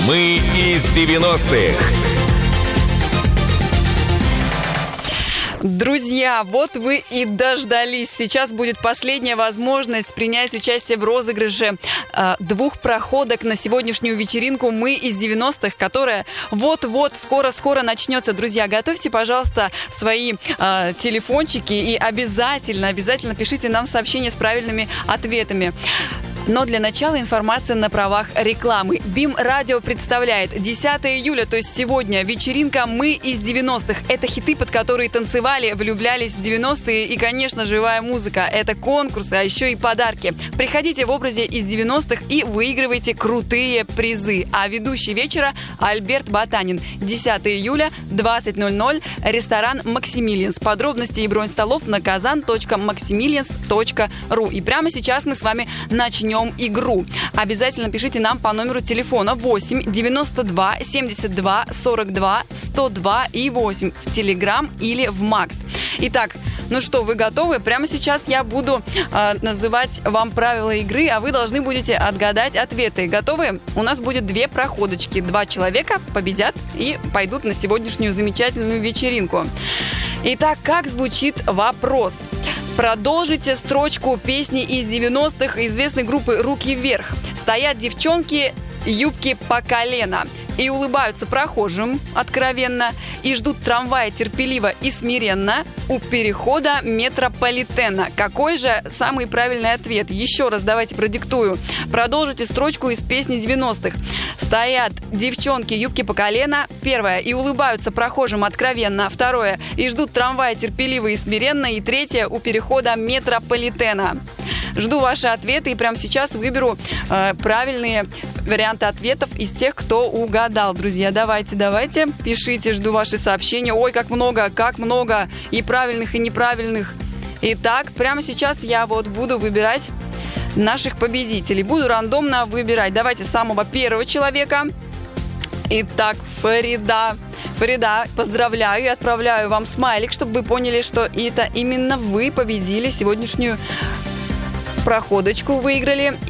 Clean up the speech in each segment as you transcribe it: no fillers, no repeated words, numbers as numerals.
Мы из 90-х. Друзья, вот вы и дождались. Сейчас будет последняя возможность принять участие в розыгрыше двух проходок на сегодняшнюю вечеринку «Мы из 90-х», которая вот-вот скоро-скоро начнется. Друзья, готовьте, пожалуйста, свои телефончики и обязательно пишите нам сообщения с правильными ответами. Но для начала информация на правах рекламы. БИМ Радио представляет 10 июля, то есть сегодня, вечеринка «Мы из 90-х». Это хиты, под которые танцевали, влюблялись в 90-е и, конечно, живая музыка. Это конкурсы, а еще и подарки. Приходите в образе из 90-х и выигрывайте крутые призы. А ведущий вечера Альберт Ботанин. 10 июля, 20:00, ресторан «Максимилианс». Подробности и бронь столов на kazan.maximilians.ru. И прямо сейчас мы с вами начнем игру. Обязательно пишите нам по номеру телефона 8 92 72 42 102 и 8 в Telegram или в Макс. Итак, ну что, вы готовы? Прямо сейчас я буду называть вам правила игры, а вы должны будете отгадать ответы. Готовы? У нас будет две проходочки. 2 человека победят и пойдут на сегодняшнюю замечательную вечеринку. Итак, как звучит вопрос? Продолжите строчку песни из 90-х известной группы «Руки вверх». Стоят девчонки, юбки по колено, и улыбаются прохожим откровенно, и ждут трамвая терпеливо и смиренно у перехода метрополитена. Какой же самый правильный ответ? Еще раз давайте продиктую. Продолжите строчку из песни 90-х. Стоят девчонки, юбки по колено. Первое. И улыбаются прохожим откровенно. Второе. И ждут трамвая терпеливо и смиренно. И третье. У перехода метрополитена. Жду ваши ответы и прямо сейчас выберу правильные варианты ответов из тех, кто угадал. Друзья, давайте, пишите, жду ваши сообщения. Ой, как много и правильных, и неправильных. Итак, прямо сейчас я буду выбирать наших победителей. Буду рандомно выбирать. Давайте самого первого человека. Итак, Фарида, поздравляю и отправляю вам смайлик, чтобы вы поняли, что это именно вы победили сегодняшнюю проходочку, выиграли. И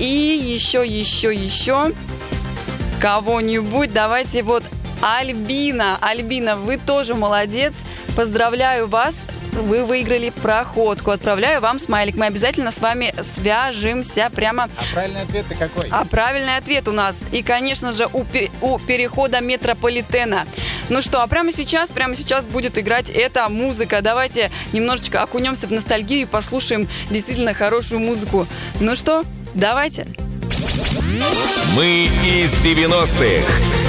еще кого-нибудь. Давайте Альбина, вы тоже молодец. Поздравляю вас. Вы выиграли проходку. Отправляю вам смайлик. Мы обязательно с вами свяжемся прямо. А правильный ответ-то какой? А правильный ответ у нас. И, конечно же, у перехода метрополитена. Ну что, а прямо сейчас будет играть эта музыка. Давайте немножечко окунемся в ностальгию и послушаем действительно хорошую музыку. Ну что, давайте. Мы из 90-х.